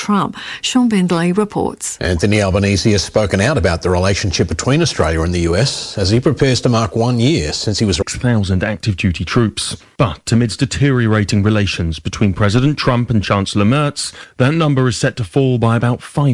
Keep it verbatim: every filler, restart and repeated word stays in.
Trump. Sean Bendley reports. Anthony Albanese has spoken out about the relationship between Australia and the U S as he prepares to mark one year since he was six thousand active duty troops. But amidst deteriorating relations between President Trump and Chancellor Merz, that number is set to fall by about five